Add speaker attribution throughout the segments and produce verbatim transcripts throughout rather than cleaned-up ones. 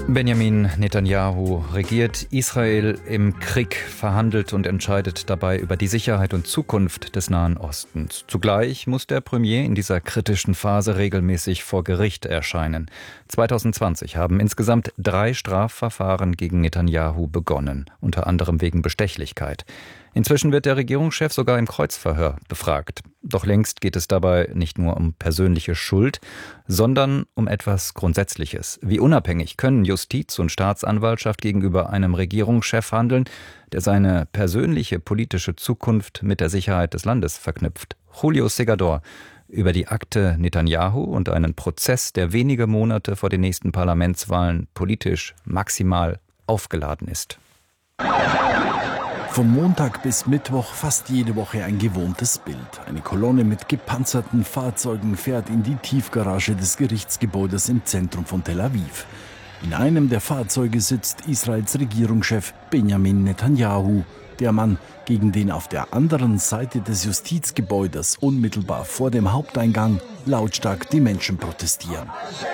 Speaker 1: Benjamin Netanyahu regiert Israel im Krieg, verhandelt und entscheidet dabei über die Sicherheit und Zukunft des Nahen Ostens. Zugleich muss der Premier in dieser kritischen Phase regelmäßig vor Gericht erscheinen. zwanzig zwanzig haben insgesamt drei Strafverfahren gegen Netanyahu begonnen, unter anderem wegen Bestechlichkeit. Inzwischen wird der Regierungschef sogar im Kreuzverhör befragt. Doch längst geht es dabei nicht nur um persönliche Schuld, sondern um etwas Grundsätzliches. Wie unabhängig können Justiz und Staatsanwaltschaft gegenüber einem Regierungschef handeln, der seine persönliche politische Zukunft mit der Sicherheit des Landes verknüpft? Julio Segador über die Akte Netanyahu und einen Prozess, der wenige Monate vor den nächsten Parlamentswahlen politisch maximal aufgeladen ist.
Speaker 2: Von Montag bis Mittwoch fast jede Woche ein gewohntes Bild. Eine Kolonne mit gepanzerten Fahrzeugen fährt in die Tiefgarage des Gerichtsgebäudes im Zentrum von Tel Aviv. In einem der Fahrzeuge sitzt Israels Regierungschef Benjamin Netanyahu, der Mann, gegen den auf der anderen Seite des Justizgebäudes unmittelbar vor dem Haupteingang lautstark die Menschen protestieren.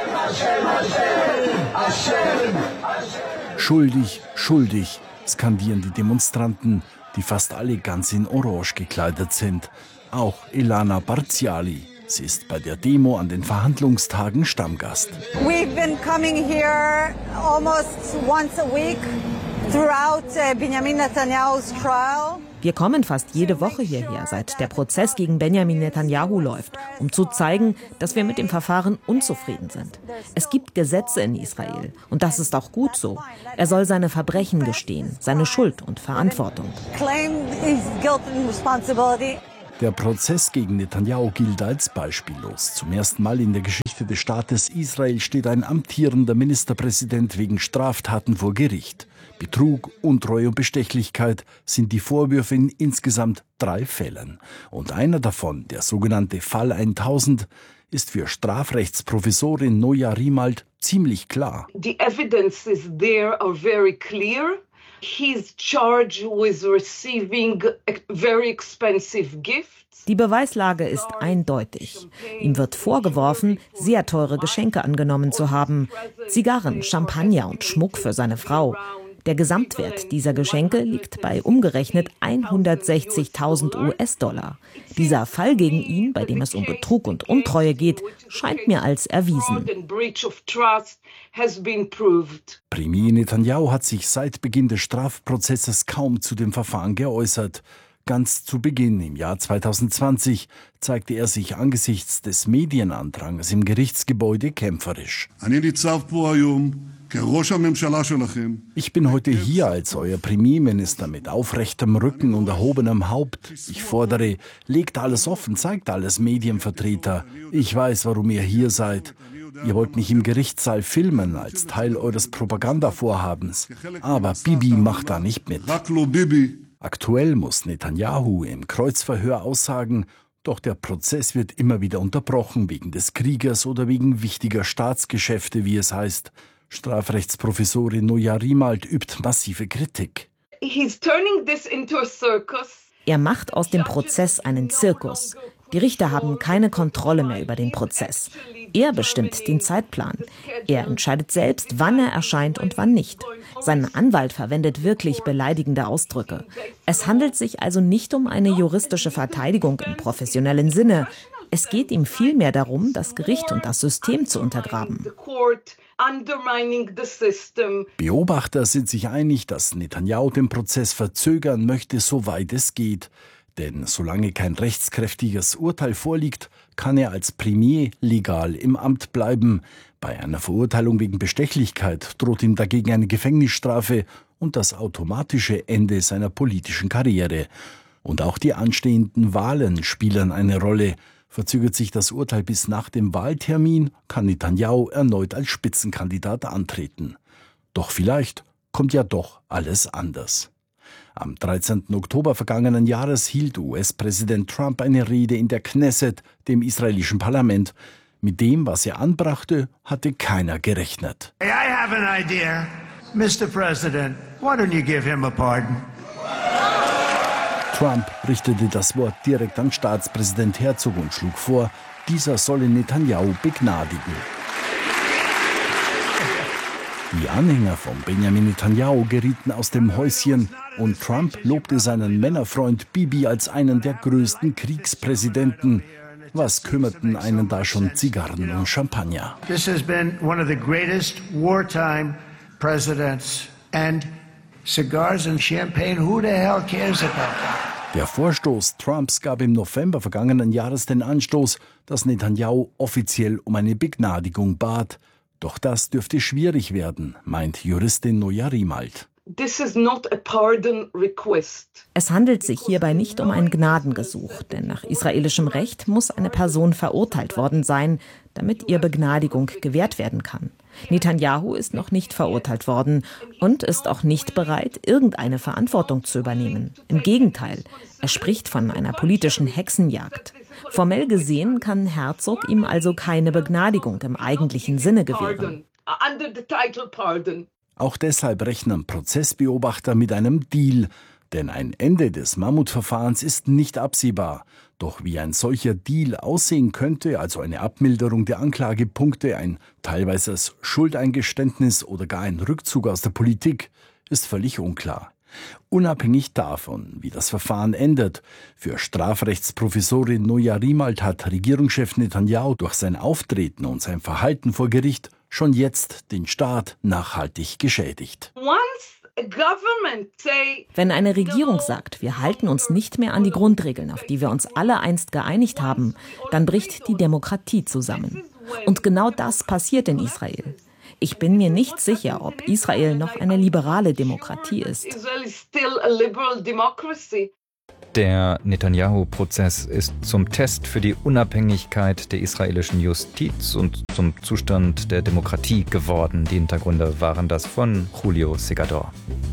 Speaker 2: Schuldig, schuldig, skandieren die Demonstranten, die fast alle ganz in Orange gekleidet sind. Auch Elana Barziali. Sie ist bei der Demo an den Verhandlungstagen Stammgast.
Speaker 3: We've been coming here almost once a week throughout Benjamin Netanyahu's trial.
Speaker 4: Wir kommen fast jede Woche hierher, seit der Prozess gegen Benjamin Netanyahu läuft, um zu zeigen, dass wir mit dem Verfahren unzufrieden sind. Es gibt Gesetze in Israel und das ist auch gut so. Er soll seine Verbrechen gestehen, seine Schuld und Verantwortung.
Speaker 2: Der Prozess gegen Netanyahu gilt als beispiellos. Zum ersten Mal in der Geschichte des Staates Israel steht ein amtierender Ministerpräsident wegen Straftaten vor Gericht. Betrug, Untreue und Bestechlichkeit sind die Vorwürfe in insgesamt drei Fällen. Und einer davon, der sogenannte Fall tausend, ist für Strafrechtsprofessorin Noja Rimalt ziemlich klar.
Speaker 5: The evidences there are very clear. He's charged with receiving very expensive gifts.
Speaker 4: Die Beweislage ist eindeutig. Ihm wird vorgeworfen, sehr teure Geschenke angenommen zu haben. Zigarren, Champagner und Schmuck für seine Frau. Der Gesamtwert dieser Geschenke liegt bei umgerechnet hundertsechzigtausend U S-Dollar. Dieser Fall gegen ihn, bei dem es um Betrug und Untreue geht, scheint mir als erwiesen.
Speaker 2: Premier Netanyahu hat sich seit Beginn des Strafprozesses kaum zu dem Verfahren geäußert. Ganz zu Beginn im Jahr zwanzig zwanzig zeigte er sich angesichts des Medienandranges im Gerichtsgebäude kämpferisch. Ich bin heute hier als euer Premierminister mit aufrechtem Rücken und erhobenem Haupt. Ich fordere, legt alles offen, zeigt alles Medienvertreter. Ich weiß, warum ihr hier seid. Ihr wollt mich im Gerichtssaal filmen als Teil eures Propagandavorhabens. Aber Bibi macht da nicht mit. Aktuell muss Netanyahu im Kreuzverhör aussagen, doch der Prozess wird immer wieder unterbrochen wegen des Krieges oder wegen wichtiger Staatsgeschäfte, wie es heißt. Strafrechtsprofessorin Noja Rimalt übt massive Kritik.
Speaker 4: Er macht aus dem Prozess einen Zirkus. Die Richter haben keine Kontrolle mehr über den Prozess. Er bestimmt den Zeitplan. Er entscheidet selbst, wann er erscheint und wann nicht. Sein Anwalt verwendet wirklich beleidigende Ausdrücke. Es handelt sich also nicht um eine juristische Verteidigung im professionellen Sinne. Es geht ihm vielmehr darum, das Gericht und das System zu untergraben.
Speaker 2: Beobachter sind sich einig, dass Netanyahu den Prozess verzögern möchte, soweit es geht. Denn solange kein rechtskräftiges Urteil vorliegt, kann er als Premier legal im Amt bleiben. Bei einer Verurteilung wegen Bestechlichkeit droht ihm dagegen eine Gefängnisstrafe und das automatische Ende seiner politischen Karriere. Und auch die anstehenden Wahlen spielen eine Rolle. Verzögert sich das Urteil bis nach dem Wahltermin, kann Netanyahu erneut als Spitzenkandidat antreten. Doch vielleicht kommt ja doch alles anders. Am dreizehnten Oktober vergangenen Jahres hielt U S-Präsident Trump eine Rede in der Knesset, dem israelischen Parlament. Mit dem, was er anbrachte, hatte keiner gerechnet.
Speaker 6: Hey, I have an idea. Mister President, why don't you give him a pardon?
Speaker 2: Trump richtete das Wort direkt an Staatspräsident Herzog und schlug vor, dieser solle Netanyahu begnadigen. Wie Anhänger von Benjamin Netanyahu gerieten aus dem Häuschen und Trump lobte seinen Männerfreund Bibi als einen der größten Kriegspräsidenten. Was kümmerten einen da schon Zigarren und Champagner?
Speaker 6: This has been one of the greatest wartime presidents, and cigars and champagne, who the hell cares about that?
Speaker 2: Der Vorstoß Trumps gab im November vergangenen Jahres den Anstoß, dass Netanyahu offiziell um eine Begnadigung bat. Doch das dürfte schwierig werden, meint Juristin Noja Rimalt.
Speaker 5: This is not a pardon request.
Speaker 4: Es handelt sich hierbei nicht um ein Gnadengesuch, denn nach israelischem Recht muss eine Person verurteilt worden sein, damit ihr Begnadigung gewährt werden kann. Netanyahu ist noch nicht verurteilt worden und ist auch nicht bereit, irgendeine Verantwortung zu übernehmen. Im Gegenteil, er spricht von einer politischen Hexenjagd. Formell gesehen kann Herzog ihm also keine Begnadigung im eigentlichen Sinne gewähren.
Speaker 2: Auch deshalb rechnen Prozessbeobachter mit einem Deal, denn ein Ende des Mammutverfahrens ist nicht absehbar. Doch wie ein solcher Deal aussehen könnte, also eine Abmilderung der Anklagepunkte, ein teilweises Schuldeingeständnis oder gar ein Rückzug aus der Politik, ist völlig unklar. Unabhängig davon, wie das Verfahren endet, für Strafrechtsprofessorin Noja Rimalt hat Regierungschef Netanyahu durch sein Auftreten und sein Verhalten vor Gericht schon jetzt den Staat nachhaltig geschädigt.
Speaker 4: Wenn eine Regierung sagt, wir halten uns nicht mehr an die Grundregeln, auf die wir uns alle einst geeinigt haben, dann bricht die Demokratie zusammen. Und genau das passiert in Israel. Ich bin mir nicht sicher, ob Israel noch eine liberale Demokratie ist.
Speaker 1: Der Netanyahu-Prozess ist zum Test für die Unabhängigkeit der israelischen Justiz und zum Zustand der Demokratie geworden. Die Hintergründe waren das von Julio Segador.